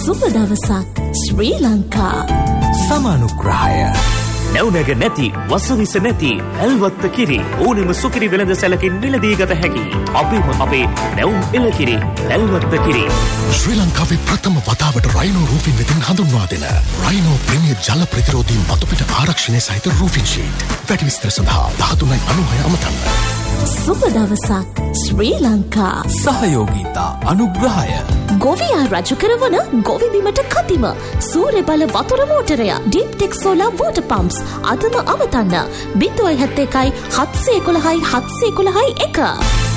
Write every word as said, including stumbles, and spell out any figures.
සුබ දවසක් ශ්‍රී ලංකා. සමානුග්‍රහය නැවුනග නැති වසවිස නැති ඇල්වත්ත කිරි ඕනෙම සුකිරි වෙළඳ සැලකින් මිලදී ගත හැකි අපේම අපේ නැවුම් එළකිරි ඇල්වත්ත කිරි. ශ්‍රී ලංකාවේ ප්‍රථම වතාවට රයිනෝ රූෆින් වෙතින් හඳුන්වා දෙන රයිනෝ ප්‍රීමියර් ජල ප්‍රතිරෝධී මතුපිට ආරක්ෂණය සහිත රූෆින් ෂීට්. වැඩි විස්තර සඳහා දහතුනයි අනූහය අමතන්න. සුබ දවසක් ශ්‍රී ලංකා. සහයෝගීතා අනුග්‍රහය ගොවියා රජු කරවන ගොවිබිමට කතිම සූර්ය බල වතුර මෝටරය ඩීප්ටෙක් සෝලාර් වෝටර් පම්ප්ස් අදම අමතන්න. බිංදුවයි හැත්තේ එකයි හත්සිය එකොළහයි හත්සිය එකොළහයි එක.